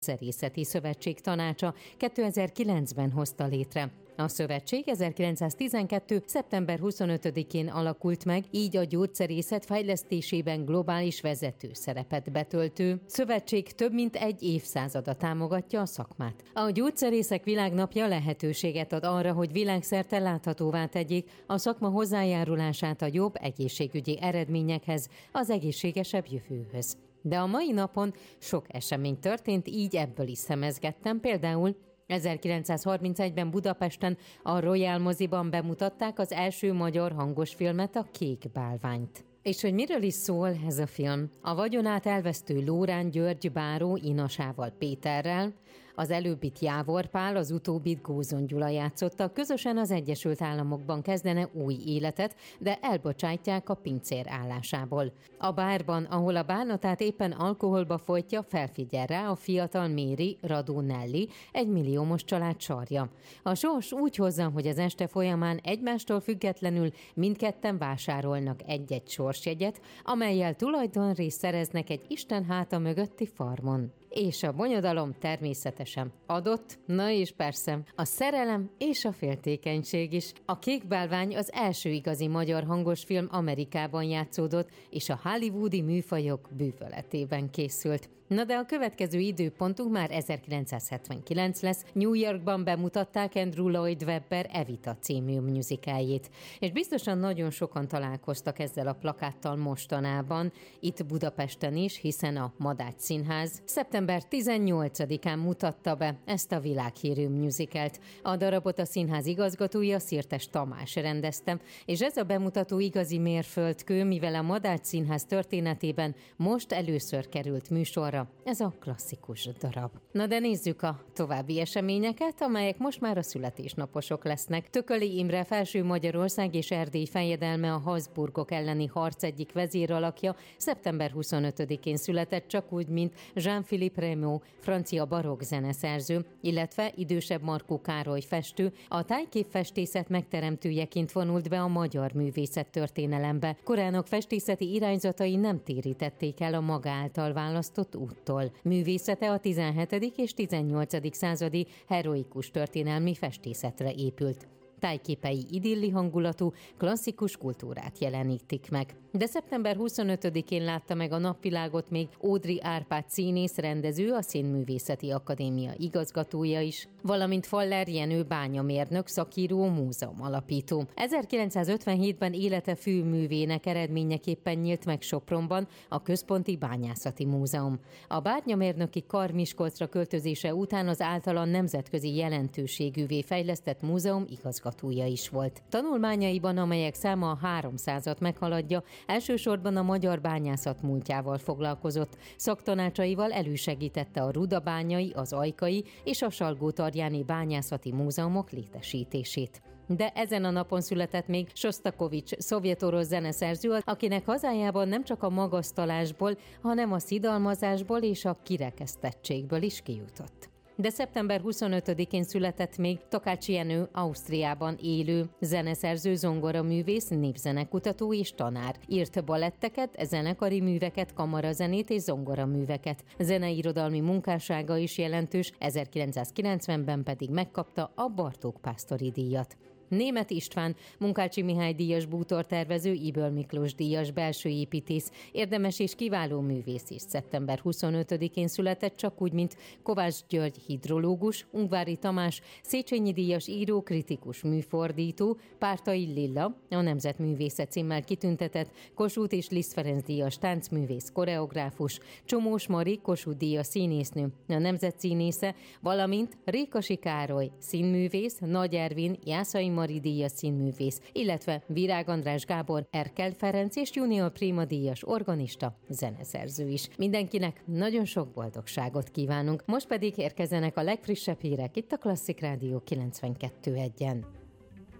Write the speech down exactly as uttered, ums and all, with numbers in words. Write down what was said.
Gyógyszerészeti Szövetség Tanácsa kétezer-kilencben hozta létre. A szövetség ezerkilencszáztizenkettő. szeptember huszonötödikén alakult meg, így a gyógyszerészet fejlesztésében globális vezető szerepet betöltő szövetség több mint egy évszázada támogatja a szakmát. A Gyógyszerészek Világnapja lehetőséget ad arra, hogy világszerte láthatóvá tegyék a szakma hozzájárulását a jobb egészségügyi eredményekhez, az egészségesebb jövőhöz. De a mai napon sok esemény történt, így ebből is szemezgettem, például ezerkilencszázharmincegyben Budapesten a Royal Moziban bemutatták az első magyar hangos filmet, a Kék bálványt. És hogy miről is szól ez a film? A vagyonát elvesztő Lórán György báró Inasával Péterrel, az előbbit Jávor Pál, az utóbbit Gózon Gyula játszotta, közösen az Egyesült Államokban kezdene új életet, de elbocsátják a pincér állásából. A bárban, ahol a bánatát éppen alkoholba folytja, felfigyel rá a fiatal Méri, Radó Nelli, egy milliómos család sarja. A sors úgy hozza, hogy az este folyamán egymástól függetlenül mindketten vásárolnak egy-egy sorsjegyet, amellyel tulajdonrészt szereznek egy Isten háta mögötti farmon. És a bonyodalom természetesen adott, na és persze, a szerelem és a féltékenység is. A Kék bálvány az első igazi magyar hangos film Amerikában játszódott, és a hollywoodi műfajok bűvöletében készült. Na de a következő időpontunk már ezerkilencszázhetvenkilenc lesz, New Yorkban bemutatták Andrew Lloyd Webber Evita című musicaljét. És biztosan nagyon sokan találkoztak ezzel a plakáttal mostanában, itt Budapesten is, hiszen a Madács Színház szeptember tizennyolcadikán mutatta be ezt a világhírű musicalt. A darabot a színház igazgatója, Szirtes Tamás rendezte, és ez a bemutató igazi mérföldkő, mivel a Madács Színház történetében most először került műsorra ez a klasszikus darab. Na de nézzük a további eseményeket, amelyek most már a születésnaposok lesznek. Tököli Imre felső Magyarország és Erdély fejedelme, a Habsburgok elleni harc egyik vezéralakja, szeptember huszonötödikén született, csak úgy, mint Jean-Philippe Rameau, francia barokk zeneszerző, illetve idősebb Markó Károly festő, a tájképfestészet megteremtőjeként vonult be a magyar művészet történelembe. Korának festészeti irányzatai nem térítették el a maga által választott úttól. Művészete a tizenhetedik és tizennyolcadik századi heroikus történelmi festészetre épült. Tájképei idilli hangulatú, klasszikus kultúrát jelenítik meg. De szeptember huszonötödikén látta meg a napvilágot még Ódry Árpád színész, rendező, a Színművészeti Akadémia igazgatója is, valamint Faller Jenő bányamérnök, szakíró, múzeum alapító. ezerkilencszázötvenhétben élete főművének eredményeképpen nyílt meg Sopronban a Központi Bányászati Múzeum. A bányamérnöki kar Miskolcra költözése után az általa nemzetközi jelentőségűvé fejlesztett múzeum igazgatója is volt. Tanulmányaiban, amelyek száma a háromszázat meghaladja, elsősorban a magyar bányászat múltjával foglalkozott. Szaktanácsaival elősegítette a rudabányai, az ajkai és a salgótarjáni bányászati múzeumok létesítését. De ezen a napon született még Sosztakovics, szovjet-orosz zeneszerző, akinek hazájában nem csak a magasztalásból, hanem a szidalmazásból és a kirekesztettségből is kijutott. De szeptember huszonötödikén született még Takács Jenő, Ausztriában élő zeneszerző, zongoraművész, népzenekutató és tanár. Írt baletteket, zenekari műveket, kamarazenét és zongoraműveket. Zeneirodalmi munkássága is jelentős, ezerkilencszázkilencvenben pedig megkapta a Bartók Pásztori díjat. Németh István, Munkácsi Mihály díjas bútortervező, Yböl Miklós díjas belsőépítész, érdemes és kiváló művész is szeptember huszonötödikén született, csak úgy, mint Kovács György hidrológus, Ungvári Tamás, Széchenyi díjas író, kritikus műfordító, Pártai Lilla, a Nemzetművészet címmel kitüntetett, Kossuth és Liszt Ferenc díjas táncművész, koreográfus, Csomós Mari, Kossuth díjas színésznő, a Nemzet színésze, valamint Rékasi Károly, színművész, Nagy Ervin, Jászai Mari díjas színművész, illetve Virág András Gábor, Erkel Ferenc és Junior Prima díjas organista, zeneszerző is. Mindenkinek nagyon sok boldogságot kívánunk. Most pedig érkezzenek a legfrissebb hírek itt a Klasszik Rádió kilencvenkettő egyen.